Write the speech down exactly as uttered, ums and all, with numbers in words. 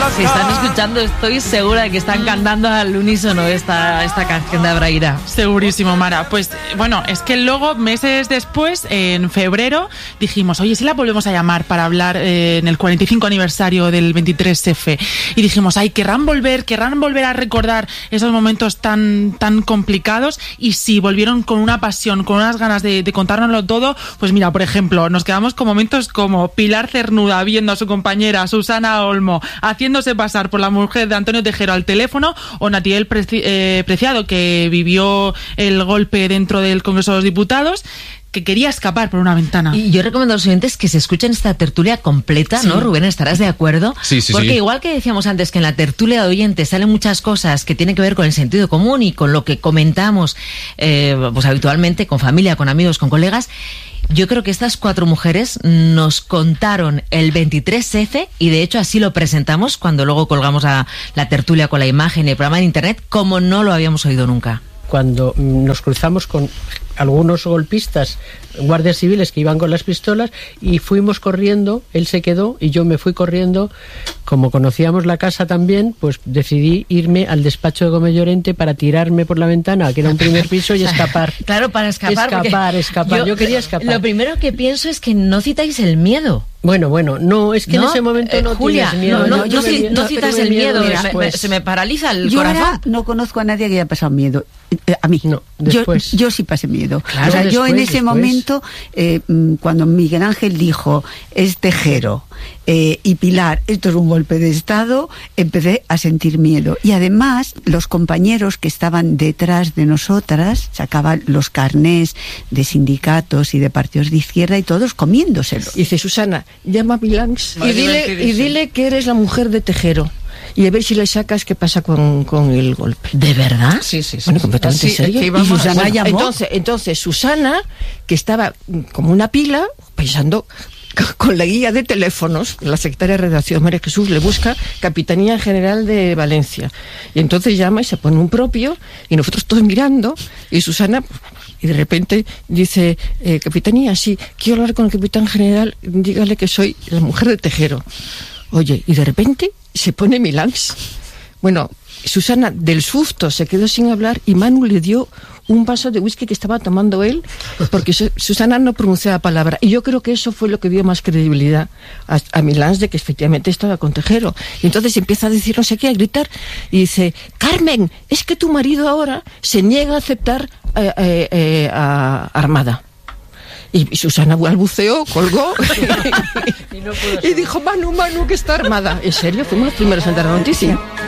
Si están escuchando, estoy segura de que están cantando al unísono esta, esta canción de Abraira. Segurísimo, Mara. Pues bueno, es que luego, meses después, en febrero, dijimos, oye, si la volvemos a llamar para hablar eh, en el cuarenta y cinco aniversario del veintitrés efe. Y dijimos, ay, querrán volver, querrán volver a recordar esos momentos tan, tan complicados. Y si volvieron con una pasión, con unas ganas de, de contárnoslo todo, pues mira, por ejemplo, nos quedamos con momentos como Pilar Cernuda viendo a su compañera Susana Olmo haciéndose pasar por la mujer de Antonio Tejero al teléfono, o Natiel Preci- eh, Preciado, que vivió el golpe dentro del Congreso de los Diputados, que quería escapar por una ventana. Y yo recomiendo a los oyentes que se escuchen esta tertulia completa, ¿no, sí. Rubén? ¿Estarás de acuerdo? Sí, sí, Porque sí. igual que decíamos antes que en la tertulia de oyentes salen muchas cosas que tienen que ver con el sentido común y con lo que comentamos eh, pues habitualmente con familia, con amigos, con colegas, yo creo que estas cuatro mujeres nos contaron el veintitrés efe, y de hecho así lo presentamos cuando luego colgamos a la tertulia con la imagen y el programa en internet, como no lo habíamos oído nunca. Cuando nos cruzamos con algunos golpistas, guardias civiles que iban con las pistolas, y fuimos corriendo, él se quedó y yo me fui corriendo. Como conocíamos la casa también, pues decidí irme al despacho de Gómez Llorente para tirarme por la ventana, que era un primer piso, y escapar. Claro, para escapar. Escapar, escapar. Yo, yo quería escapar. Lo primero que pienso es que no citáis el miedo. Bueno, bueno, no, es que no, en ese momento no eh, Julia, tienes miedo. No, no, no, yo sí, no citas el miedo, miedo me, me, se me paraliza el yo corazón. Ahora no conozco a nadie que haya pasado miedo. Eh, a mí. No, yo, después. yo sí pasé miedo. Claro, o sea, después, yo en ese después. momento, eh, cuando Miguel Ángel dijo, es Tejero, eh, y Pilar, esto es un golpe de Estado, empecé a sentir miedo. Y además, los compañeros que estaban detrás de nosotras sacaban los carnés de sindicatos y de partidos de izquierda y todos comiéndoselos. Y dice, Susana, llama a Milans y dile, y dile que eres la mujer de Tejero. Y a ver si le sacas qué pasa con, con el golpe. ¿De verdad? Sí, sí, sí. Bueno, completamente sí, serio. Y Susana bueno, llamó. Entonces, entonces, Susana, que estaba como una pila, pensando con la guía de teléfonos, la secretaria de redacción, María Jesús, le busca Capitanía General de Valencia. Y entonces llama y se pone un propio, y nosotros todos mirando, y Susana... Y de repente dice, eh, Capitanía, sí, quiero hablar con el capitán general, dígale que soy la mujer de Tejero. Oye, y de repente se pone Milans. Bueno, Susana del susto se quedó sin hablar y Manu le dio un vaso de whisky que estaba tomando él, porque Susana no pronunciaba palabra. Y yo creo que eso fue lo que dio más credibilidad a, a Milans de que efectivamente estaba con Tejero. Y entonces empieza a decir no sé qué, a gritar, y dice, Carmen, es que tu marido ahora se niega a aceptar eh, eh, eh, a Armada. Y, y Susana balbuceó, colgó y, no y dijo, Manu, Manu, que está Armada. En serio, fuimos los primeros en dar la noticia.